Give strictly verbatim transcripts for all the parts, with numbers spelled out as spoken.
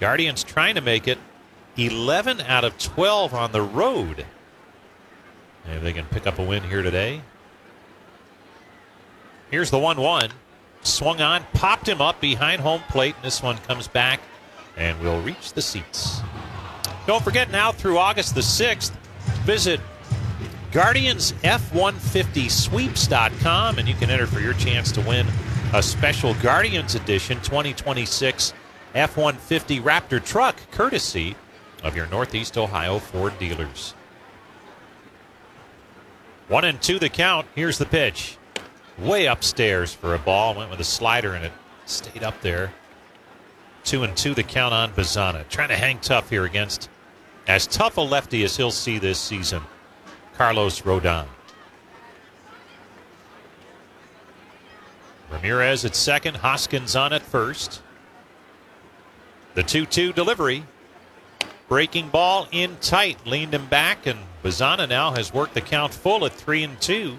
Guardians trying to make it eleven out of twelve on the road. Maybe they can pick up a win here today. Here's the one one. Swung on, popped him up behind home plate, and this one comes back and will reach the seats. Don't forget, now through August the sixth, visit Guardians F one fifty sweeps dot com, and you can enter for your chance to win a special Guardians Edition twenty twenty-six F one fifty Raptor truck, courtesy of your Northeast Ohio Ford dealers. One and two the count. Here's the pitch. Way upstairs for a ball. Went with a slider and it stayed up there. Two and two the count on Bazana. Trying to hang tough here against as tough a lefty as he'll see this season, Carlos Rodon. Ramirez at second. Hoskins on at first. The two two delivery. Breaking ball in tight. Leaned him back, and Bazana now has worked the count full at three and two.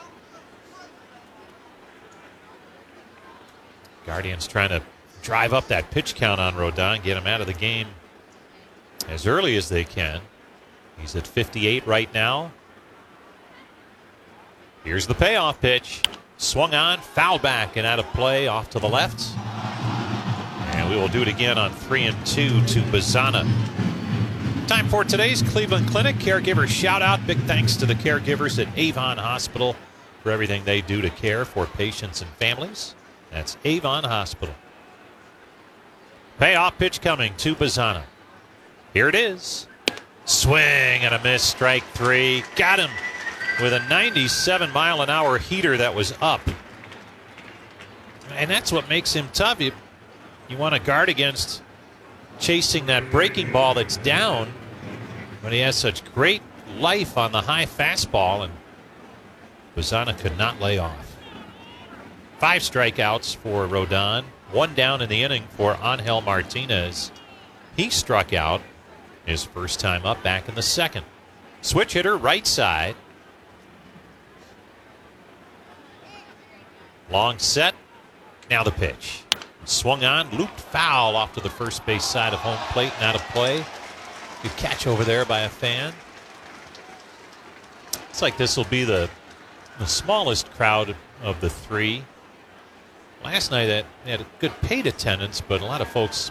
Guardians trying to drive up that pitch count on Rodon, get him out of the game as early as they can. He's at fifty-eight right now. Here's the payoff pitch. Swung on, foul back and out of play, off to the left. And we will do it again on three and two to Bazana. Time for today's Cleveland Clinic Caregiver Shout Out. Big thanks to the caregivers at Avon Hospital for everything they do to care for patients and families. That's Avon Hospital. Payoff pitch coming to Bazana. Here it is. Swing and a miss, strike three. Got him with a ninety-seven mile an hour heater that was up. And that's what makes him tough. You, you want to guard against chasing that breaking ball that's down when he has such great life on the high fastball, and Bazana could not lay off. Five strikeouts for Rodon. One down in the inning for Angel Martinez. He struck out his first time up back in the second. Switch hitter, right side. Long set. Now the pitch. Swung on, looped foul off to the first base side of home plate and out of play. Good catch over there by a fan. Looks like this will be the, the smallest crowd of the three. Last night they had a good paid attendance, but a lot of folks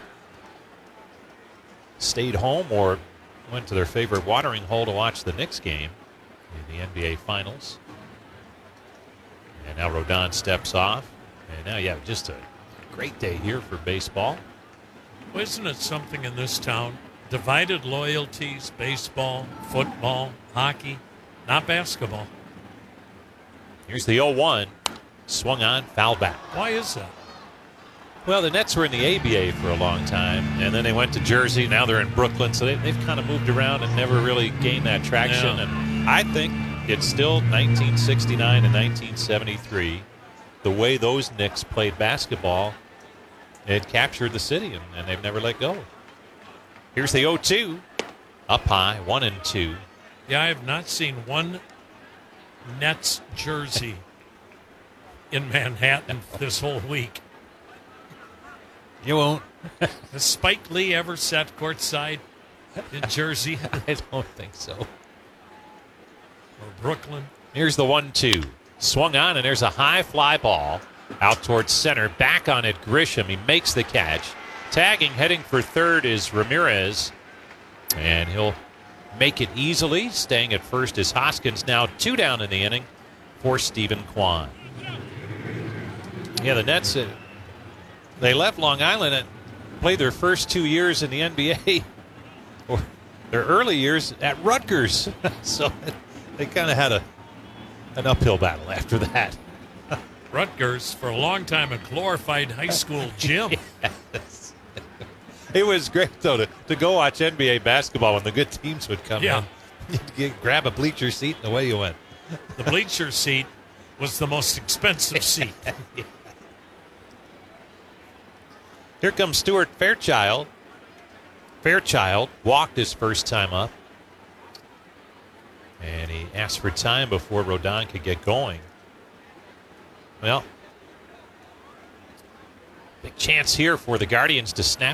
stayed home or went to their favorite watering hole to watch the Knicks game in the N B A Finals. And now Rodon steps off. And now you have just a great day here for baseball. Well, isn't it something in this town? Divided loyalties, baseball, football, hockey, not basketball. Here's the oh one. Swung on, foul back. Why is that? Well, the Nets were in the A B A for a long time, and then they went to Jersey. Now they're in Brooklyn, so they, they've kind of moved around and never really gained that traction. Yeah. And I think it's still nineteen sixty-nine and nineteen seventy-three. The way those Knicks played basketball, it captured the city, and, and they've never let go. Here's the oh two. Up high, one and two. Yeah, I have not seen one Nets jersey in Manhattan this whole week. You won't. Has Spike Lee ever sat courtside in Jersey? I don't think so. Or Brooklyn? Here's the one two. Swung on, and there's a high fly ball out towards center. Back on it, Grisham. He makes the catch. Tagging, heading for third is Ramirez. And he'll make it easily. Staying at first is Hoskins. Now two down in the inning for Stephen Kwan. Yeah, the Nets, uh, they left Long Island and played their first two years in the N B A, or their early years at Rutgers. So they kind of had a an uphill battle after that. Rutgers, for a long time, a glorified high school gym. Yes. It was great, though, to, to go watch N B A basketball when the good teams would come Yeah. in. You'd get, grab a bleacher seat, and away you went. The bleacher seat was the most expensive seat. Yeah. Here comes Stuart Fairchild. Fairchild walked his first time up. And he asked for time before Rodon could get going. Well, big chance here for the Guardians to snap